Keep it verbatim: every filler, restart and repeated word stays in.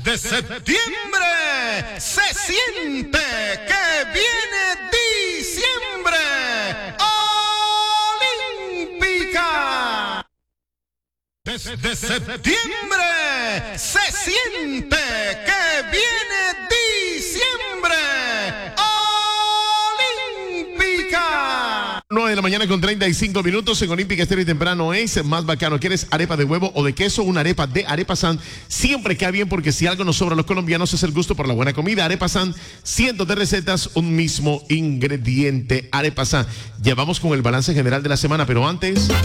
de septiembre se siente que viene diciembre olímpica. Desde septiembre se siente que viene diciembre olímpica. nueve de la mañana con treinta y cinco minutos en Olímpica Estéreo y temprano es más bacano. ¿Quieres arepa de huevo o de queso? Una arepa de Arepa San siempre queda bien, porque si algo nos sobra a los colombianos es el gusto por la buena comida. Arepa San, cientos de recetas, un mismo ingrediente. Arepa San. Ya vamos con el balance general de la semana, pero antes...